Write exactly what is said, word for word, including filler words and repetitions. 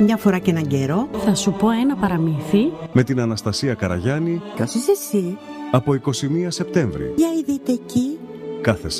Μια φορά και έναν καιρό θα σου πω ένα παραμύθι με την Αναστασία Καραγιάννη. Ποιος είσαι εσύ? Από εικοστή πρώτη Σεπτέμβρη. Για ειδείτε εκεί. Κάθε